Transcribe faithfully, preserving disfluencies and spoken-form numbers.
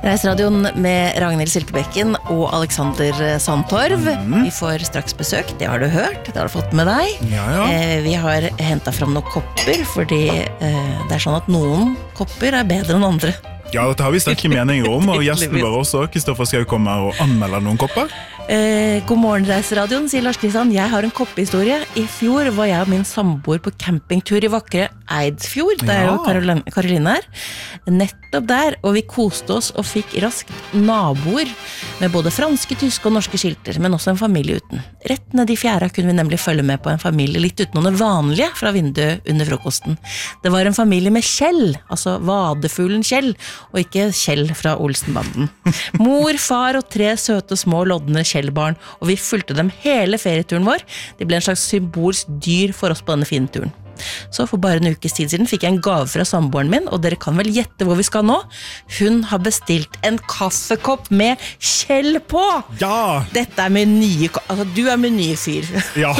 Reiseradioen med Ragnhild Silkebekken og Alexander Sandtorv. Mm. Vi får straks besøk, det har du hørt, det har du fått med deg. Ja, ja. Eh, vi har hentet fram noen kopper, fordi eh, det er sånn at noen kopper er bedre enn andre. Ja, dette har vi sterke meninger om, og gjesten vår også, Kristoffer Schau, kommer og anmelder noen kopper. Eh, god morgen, Reiseradioen, sier Lars Kristian. Jeg har en koppehistorie. I fjor var jeg og min samboer på campingtur i vakre Eidsfjord. Det er jo Karoline, Karoline her. Nettopp der, og vi koste oss og fikk raskt naboer med både franske, tyske og norske skilter, men også en familie uten. Rett ned i fjæra kunne vi nemlig følge med på en familie litt utenom det vanlige fra vinduet under frokosten. Det var en familie med Kjell, altså vadefuglen Kjell, og ikke Kjell fra Olsenbanden. Mor, far og tre søte små lodne Kjellbarn, og vi fulgte dem hele ferieturen vår. De ble en slags symbolsk dyr for oss på denne fine turen. Så for bare en ukes tid siden fikk jeg en gave fra samboeren min, og dere kan vel gjette hvor vi skal nå? Hun har bestilt en kaffekopp med Kjell på! Ja! Dette er min nye, altså du er min nye fyr. Ja.